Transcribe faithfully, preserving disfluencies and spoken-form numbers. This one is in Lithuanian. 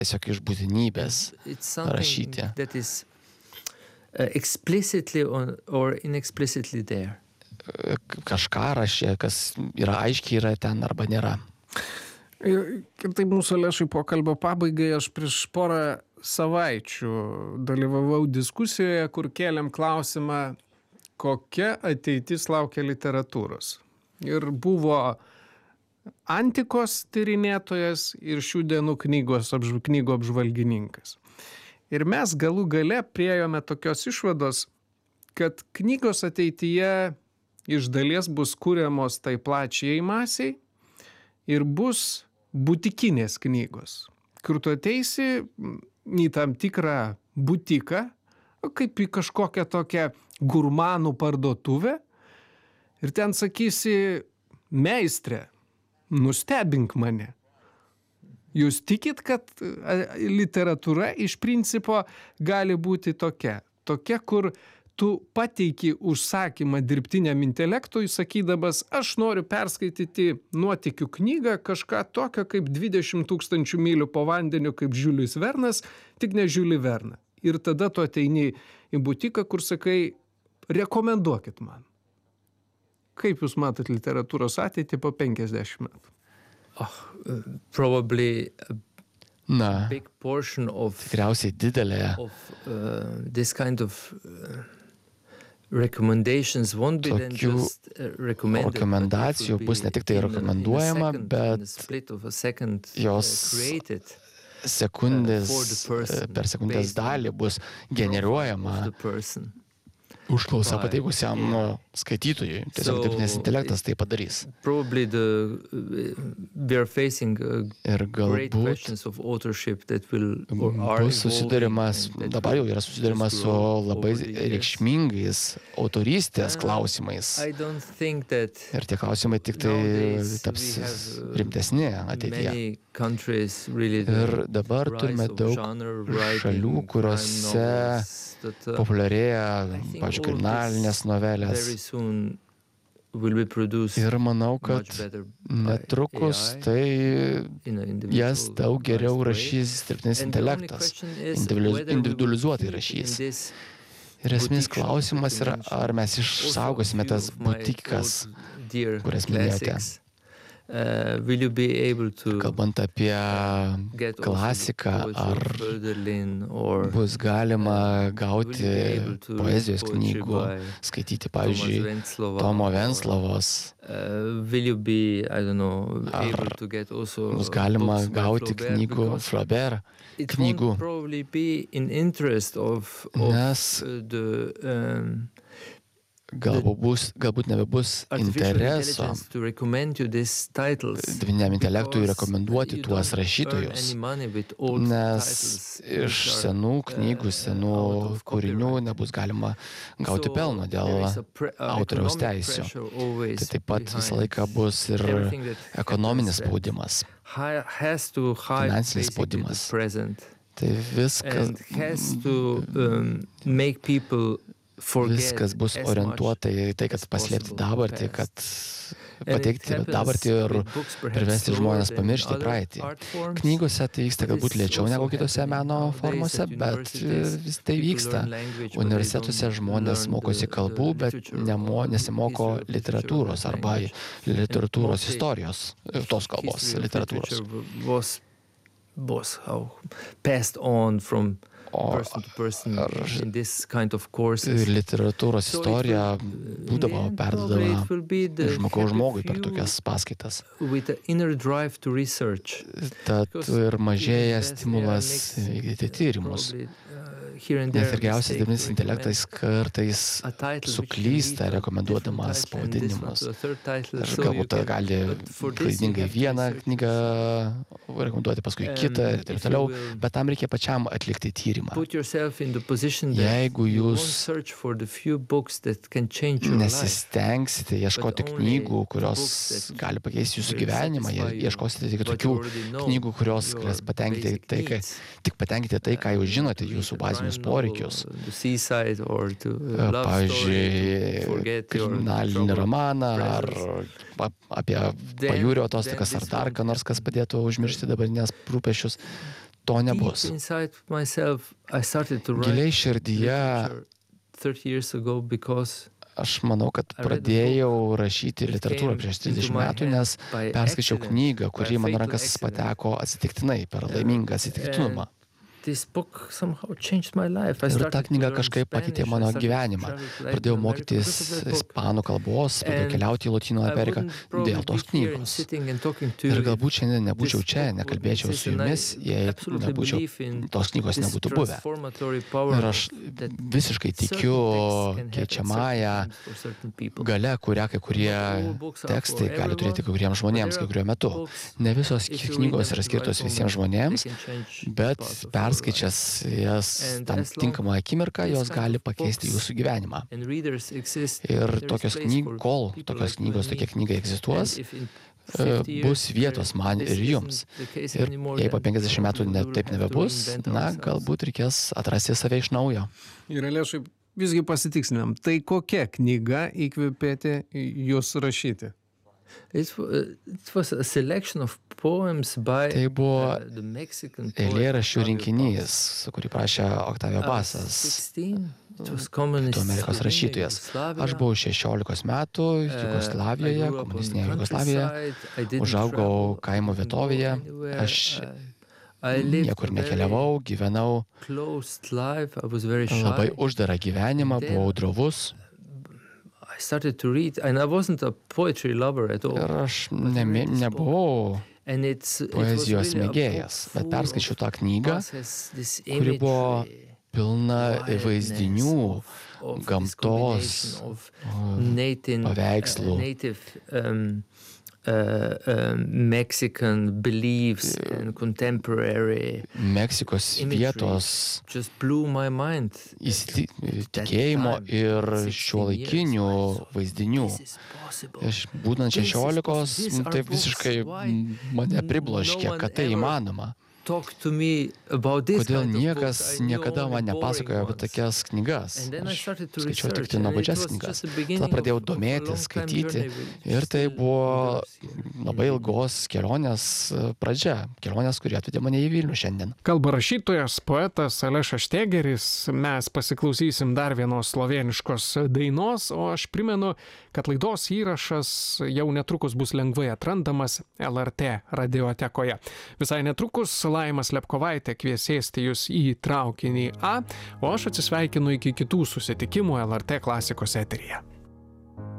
tiesiog iš būtinybės rašyti. That is uh, explicitly or, or inexplicitly there. Kažką rašė, kas yra aiškiai yra ten arba nėra. Ir taip mūsų Lešai pokalbio pabaigai, aš prieš porą savaičių dalyvavau diskusijoje, kur kėlėm klausimą, kokia ateitis laukia literatūros. Ir buvo antikos tyrinėtojas ir šių dienų knygos, apž, knygų apžvalgininkas. Ir mes galų gale priėjome tokios išvados, kad knygos ateityje iš dalies bus kuriamos tai plačiai masiai ir bus butikinės knygos, kur tu ateisi į tam tikrą butiką, kaip į kažkokią tokią gurmanų parduotuvę ir ten sakysi, meistre, nustebink mane. Jūs tikit, kad literatūra iš principo gali būti tokia, tokia, kur tu pateiki užsakymą dirbtiniam intelektui, sakydamas, aš noriu perskaityti nuotykių knygą, kažką tokio kaip dvidešimt tūkstančių mylių po vandeniu, kaip Žiulis Vernas, tik ne Žiulį Verną. Ir tada tu ateini į butiką, kur sakai, rekomenduokit man. Kaip jūs matot literatūros ateitį po penkiasdešimt metų? Oh, uh, probably a Na, big portion of, tikriausiai didelė of uh, this kind of uh, recommendations won't be then Tokių just uh, recommended, rekomendacijų but it will bus ne tik tai be in a- rekomenduojama, in a second, bet in a split of a second, uh, jos created sekundės, for the person, per sekundės based on dalį bus generuojama of the person. užklausa Right. pateikusiam Yeah. skaitytojui. Tiesiog So, dirbtinis intelektas tai padarys. Probably the uh, we are facing uh, Ir great galbūt questions of authorship that will or are bus susidurimas, evolving and that dabar jau will yra susidurimas just su grow labai over the years. reikšmingais autorystės Uh, klausimais. I don't think that Ir tie klausimai tik tai nowadays taps we have, uh, rimtesni ateityje. many countries really the Ir dabar rise turime of daug genre writing, šalių, crime kuriuose novels that, uh, populiarėja, I think pavyzdžiui, all kriminalinės this novelės. very soon will be produced Ir manau, kad much better by netrukus A I tai in an jas individual daug geriau way. rašys dirbtinis And the only intelektas. question is individualiz- whether we will individualizuotai keep rašys. in this Ir esminis boutique shop klausimas that you yra, mentioned. ar mes išsaugosime Also, tas few of my butikas, old dear kurias minėjote. classics. Uh, will you be able to Kalbant apie get also the klasiką, poetry ar of Hölderlin or bus galima uh, gauti will you be able to read poezijos poetry knygų, by skaityti, Tomas pavyzdžiui, Venclova Tomo or, Venclovos, Uh, will you be, I don't know, Ar able to get also bus galima books by gauti Flaubert, knygų because Flaubert, it knygų, won't probably be in interest of, of nes uh, the um, galbūt, bus, galbūt nebebus artificial intereso intelligence to recommend you these titles, dirbtiniam intelektui because rekomenduoti you tuos don't rašytojus, earn any money with old nes titles iš which are, senų knygų, uh, senų out of kūrinių copyright. nebus galima gauti So pelno dėl there is a pre- a autoriaus economic teisių. pressure always Tai taip pat visą behind laiką bus ir everything that ekonominis happens that spaudimas. hi- has to hide Finansinis basically the spaudimas. present Tai viskas, and has to um, make people forget viskas bus as orientuota į tai, kad as paslėpti possible dabartį, the kad past. And it pateikti happens dabartį ir with books perhaps priversti slower žmonės than pamiršti other praeitį. art forms. Knygose tai vyksta But galbūt it's lėčiau also negu kitose happening meno nowadays formose, at bet universities. vis tai People vyksta. learn language, but they Universitetuose don't žmonės learn mokosi the- kalbų, the bet literature nemo, or nesimoko history of literature literatūros of arba language. literatūros mostly istorijos, tos kalbos, History of literatūros. literature was was how passed on from O person to person ar- in this kind of courses. Ir literatūros So it istorija will- būdavo in the end, probably perdodama it will be the žmogaus happy žmogui per few tokias paskaitas. with the inner drive to research. Tad Because ir mažėja even best stimulas A I makes, vykdyti uh, tyrimus. probably, uh, here and Net there ir geriausias mistake dirbtinis to intelektas kartais a title which suklysta can lead to a rekomenduodamas different title and this one pavadinimus. to a third title, Ir so you galbūt can- gali but for this you klaidingai have to vieną research knygą rekomenduoti, paskui Um, kitą ir taip if you toliau, will bet tam reikia pačiam atlikti tyrimą. put yourself in the position that Jeigu you won't jūs search for the few books that can change your life. nesistengsite ieškoti but only knygų, kurios books that gali pakeisti jūsų will gyvenimą, satisfy jei you, ieškosite tik what tokių you already know, knygų, kurios your galės patenkinti basic tai, kai, needs. tik patenkinti tai, ką jūs žinote, To jūsų read a bazinius crime novel, poreikius. the seaside or to a love story, to Pavyzdžiui, forget your kriminalinį troubled romaną ar presence. pa- apie Then- pajūrio then atostogas ar this dar one- ką nors, kas padėtų užmiršti dabartinės rūpesčius. to nebus. Deep inside myself, I started to write Giliai širdyje literature thirty years ago because aš manau, kad pradėjau rašyti literatūrą prieš trisdešimt metų, nes perskaičiau knygą, kuri į mano rankas pateko atsitiktinai per laimingą atsitiktinumą. This book somehow changed my life. I Ir started ta to knyga learn kažkaip pakeitė Spanish, mano I started to gyvenimą. travel to Latin Pradėjau America mokytis because of that book. ispanų kalbos, pradėjau And keliauti į Lotynų I Ameriką wouldn't probably dėl tos be here and knygos. sitting and talking to Ir you galbūt šiandien if nebūčiau this čia, book wouldn't nekalbėčiau exist, su and I jumis, jei absolutely nebūčiau, believe in tos knygos this nebūtų buvę. transformatory power Ir aš that visiškai certain tikiu texts can have at keičiamąją certain times for certain people. gale, kurią kai kurie Not all books are tekstai for gali turėti kai everyone, kuriems žmonėms, but kai there kuriuo are metu. books, Ne visos if you read knygos them yra at the skirtos right visiems moment, žmonėms, they can change bet parts of your perskaičias jas And tam as long tinkamą akimirką, this jos kind gali of pakeisti books jūsų gyvenimą. and readers exist, Ir there is tokios place knygos, for kol people tokios like you knygos, and tokie me. knygai egzistuos, And if in e, fifty years bus vietos man this ir isn't jums. the case Ir anymore, jei po then penkiasdešimt metų probably ne, we will taip have to nebebus, reinvent na, ourselves. galbūt reikės atrasti save iš naujo. Ir Alešai, visgi pasitikslinam, tai kokia knyga įkvėpėte jūs rašyti? It, wa- it was a selection of poems by Tai buvo uh, the Mexican poet eilėraščių Octavio rinkinys, kurį prašė Octavio Paz. Pasas, Uh, sixteen, it was communist Pietų Amerikos Slovenia, rašytojas. Yugoslavia. Aš buvau šešiolikos metų Uh, Jugoslavijoje, I grew up on komunistinėje the Jugoslavijoje. countryside. I didn't Užaugau travel, kaimo I didn't go vietovėje. anywhere. Aš I- I lived niekur a very nekeliavau, gyvenau closed life. I was very shy. labai uždarą gyvenimą, Then- buvau drovus I started to read, and I wasn't a poetry lover at all. ir aš But I nemi- read this book, nebuvau and it's, it was poezijos really a mėgėjas, book bet full perskaičiau of- tą knygą, Paz has this kuri buvo imagery, pilna wildness vaizdinių, of- of this gamtos, combination of native, paveikslų. uh, native um, uh, um, Mexican beliefs and contemporary Meksikos imagery vietos just blew my mind. įsiti- tikėjimo ir šiuolaikinių vaizdinių. This is possible. Aš būtent This is šešiolikos, possible. These are taip books. visiškai Why mane pribloškė, no one kad tai ever įmanoma. Talk to me about this Kodėl kind of niekas books. I knew niekada only man boring nepasakojo apie ones. tokias knygas. And then I Aš started to skaičiau tik research, tai and it nuobodžias was knygas. just the Tada beginning pradėjau of- of a domėtis, long-time skaityti. journey with Ir tai still buvo develops here. labai ilgos kelionės e, pradžia. Kelionės, kuri atvedė mane į Vilnių šiandien. Kalba rašytojas, poetas Alešas Štegeris. Mes pasiklausysim dar vienos slovėniškos dainos, o aš primenu, kad laidos įrašas jau netrukus bus lengvai atrandamas L R T radiotekoje. Visai netrukus Laima Slepkovaitė kvies sėsti jūs į traukinį A, o aš atsisveikinu iki kitų susitikimų L R T klasikos eteryje.